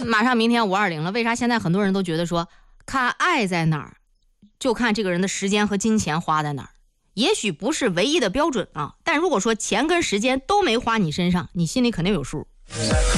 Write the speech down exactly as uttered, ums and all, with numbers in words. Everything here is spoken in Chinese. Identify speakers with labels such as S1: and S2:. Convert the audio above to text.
S1: 马上明天五二零了，为啥现在很多人都觉得说看爱在哪儿，就看这个人的时间和金钱花在哪儿？也许不是唯一的标准啊，但如果说钱跟时间都没花你身上，你心里肯定有数。